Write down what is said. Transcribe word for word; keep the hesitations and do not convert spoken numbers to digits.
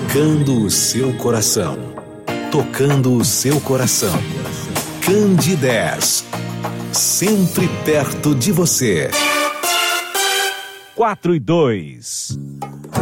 Tocando o seu coração. Tocando o seu coração. Candidez. Sempre perto de você. quatro e dois.